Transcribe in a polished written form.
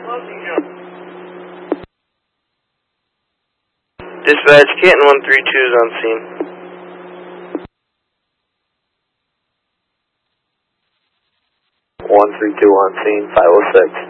Dispatch, Canton 132 is on scene. 132 on scene, 506.